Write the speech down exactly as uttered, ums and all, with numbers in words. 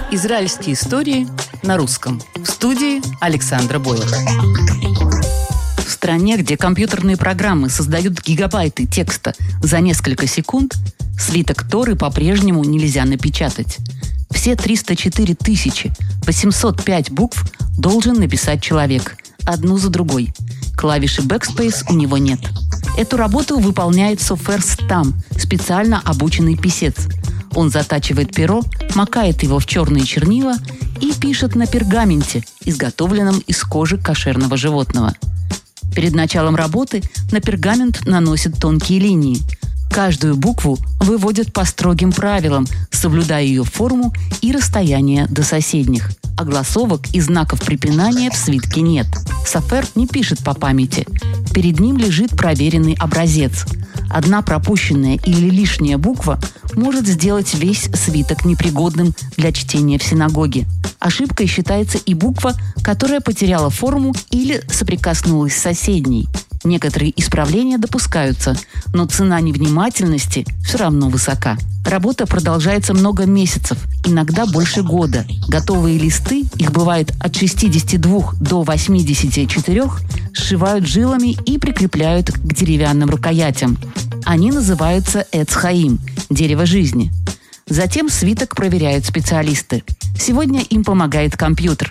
Израильские истории на русском. В студии Александра Бойлер. В стране, где компьютерные программы создают гигабайты текста за несколько секунд, свиток Торы по-прежнему нельзя напечатать. Все триста четыре тысячи восемьсот пять букв должен написать человек, одну за другой. Клавиши Backspace у него нет. Эту работу выполняет Софер Стам, специально обученный писец. Он затачивает перо, макает его в черные чернила и пишет на пергаменте, изготовленном из кожи кошерного животного. Перед началом работы на пергамент наносят тонкие линии. Каждую букву выводят по строгим правилам, соблюдая ее форму и расстояние до соседних. Огласовок и знаков препинания в свитке нет. Софер не пишет по памяти. Перед ним лежит проверенный образец. Одна пропущенная или лишняя буква может сделать весь свиток непригодным для чтения в синагоге. Ошибкой считается и буква, которая потеряла форму или соприкоснулась с соседней. Некоторые исправления допускаются, но цена невнимательности все равно высока. Работа продолжается много месяцев, иногда больше года. Готовые листы, их бывает от шестидесяти двух до восьмидесяти четырёх, сшивают жилами и прикрепляют к деревянным рукоятям. Они называются Эц Хаим – дерево жизни. Затем свиток проверяют специалисты. Сегодня им помогает компьютер.